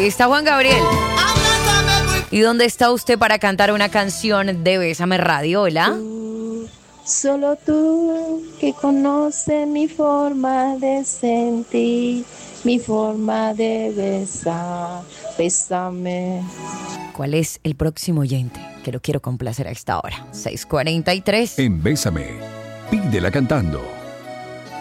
Ahí está Juan Gabriel. ¿Y dónde está usted para cantar una canción de Bésame Radio? Hola. Solo tú que conoces mi forma de sentir, mi forma de besar, bésame. ¿Cuál es el próximo oyente que lo quiero complacer a esta hora? 6:43. En Bésame, pídela cantando.